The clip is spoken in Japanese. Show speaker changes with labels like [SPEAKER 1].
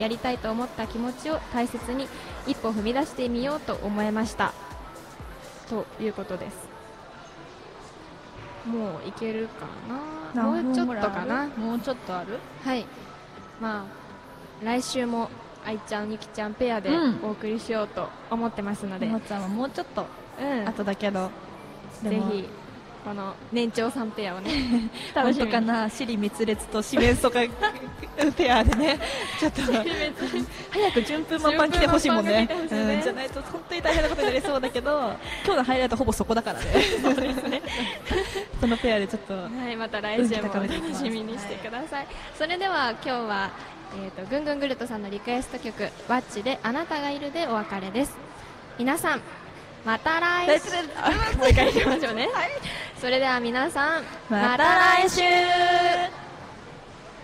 [SPEAKER 1] やりたいと思った気持ちを大切に一歩踏み出してみようと思いましたということです。もういけるかな、もうちょっとかな、
[SPEAKER 2] もうちょっとある。
[SPEAKER 1] はい、まあ来週も愛ちゃんゆきちゃんペアでお送りしようと思ってますので、
[SPEAKER 2] ももちゃんはもうちょっと
[SPEAKER 1] うん、
[SPEAKER 2] 後だけど、
[SPEAKER 1] ぜひこの年長さんペアをね
[SPEAKER 2] 本当かな、尻滅裂と四面楚歌ペアでね、ちょっと早く順風満帆来てほしいもんね。じゃないと本当に大変なことになりそうだけど、今日のハイライトほぼそこだからね。そうですね。そのペアでちょっと、
[SPEAKER 1] はい、また来週も楽しみにしてください。それでは今日はぐんぐんぐるとさんのリクエスト曲ワッチであなたがいるでお別れです。皆さんまた来週もう一回いきましょうね、はい、それでは皆さんまた来週。